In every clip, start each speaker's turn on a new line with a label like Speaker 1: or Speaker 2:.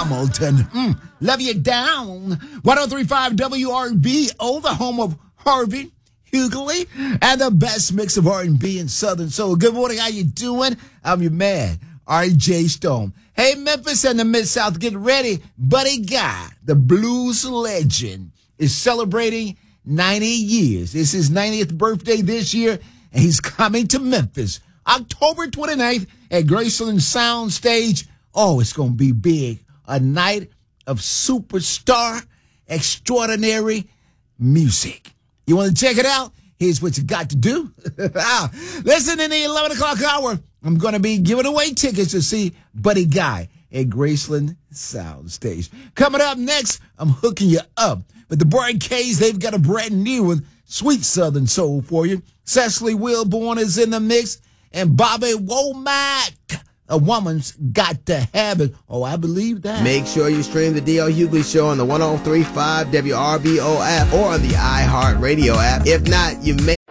Speaker 1: Hamilton. Love you down. 103.5 WRBO, the home of Harvey Hughley, and the best mix of R&B and Southern Soul. Good morning. How you doing? I'm your man, R.J. Stone. Hey, Memphis and the Mid-South, get ready. Buddy Guy, the blues legend, is celebrating 90 years. It's his 90th birthday this year, and he's coming to Memphis October 29th at Graceland Sound Stage. Oh, it's going to be big. A night of superstar, extraordinary music. You want to check it out? Here's what you got to do. Listen, in the 11 o'clock hour, I'm going to be giving away tickets to see Buddy Guy at Graceland Sound Stage. Coming up next, I'm hooking you up with the Bar-Kays. They've got a brand new one, sweet Southern soul for you. Cecily Wilborn is in the mix, and Bobby Womack. A woman's got to have it. Oh, I believe that.
Speaker 2: Make sure you stream the D.L. Hughley Show on the 103.5 WRBO app or on the iHeartRadio app. If not, you may...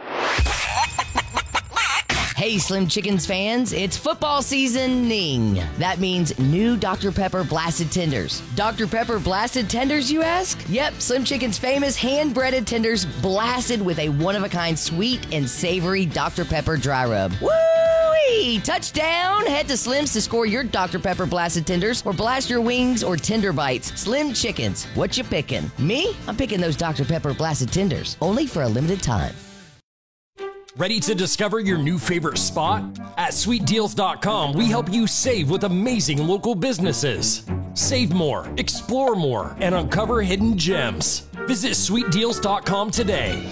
Speaker 3: Hey, Slim Chickens fans, it's football seasoning. That means new Dr. Pepper Blasted Tenders. Dr. Pepper Blasted Tenders, you ask? Yep, Slim Chickens' famous hand-breaded tenders blasted with a one-of-a-kind sweet and savory Dr. Pepper dry rub. Woo-wee! Touchdown! Head to Slim's to score your Dr. Pepper Blasted Tenders or blast your wings or tender bites. Slim Chickens, what you picking? Me? I'm picking those Dr. Pepper Blasted Tenders, only for a limited time.
Speaker 4: Ready to discover your new favorite spot? At SweetDeals.com, we help you save with amazing local businesses. Save more, explore more, and uncover hidden gems. Visit SweetDeals.com today.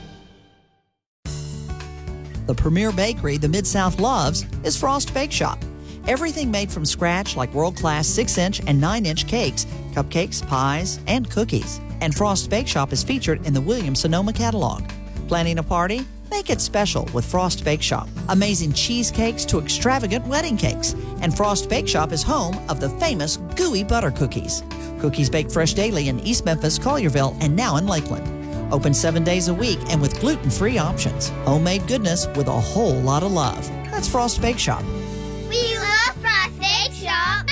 Speaker 5: The premier bakery the Mid-South loves is Frost Bake Shop. Everything made from scratch like world-class 6-inch and 9-inch cakes, cupcakes, pies, and cookies. And Frost Bake Shop is featured in the Williams-Sonoma catalog. Planning a party? Make it special with Frost Bake Shop. Amazing cheesecakes to extravagant wedding cakes. And Frost Bake Shop is home of the famous gooey butter cookies. Cookies baked fresh daily in East Memphis, Collierville, and now in Lakeland. Open 7 days a week and with gluten-free options. Homemade goodness with a whole lot of love. That's Frost Bake Shop.
Speaker 6: We love Frost Bake Shop.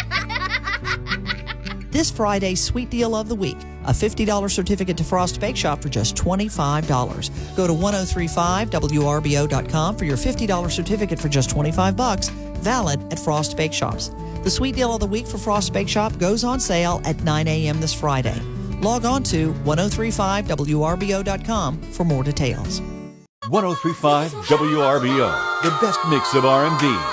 Speaker 5: This Friday's sweet deal of the week, a $50 certificate to Frost Bake Shop for just $25. Go to 1035WRBO.com for your $50 certificate for just $25, valid at Frost Bake Shops. The sweet deal of the week for Frost Bake Shop goes on sale at 9 a.m. this Friday. Log on to 1035WRBO.com for more details.
Speaker 7: 103.5 WRBO, the best mix of R&B,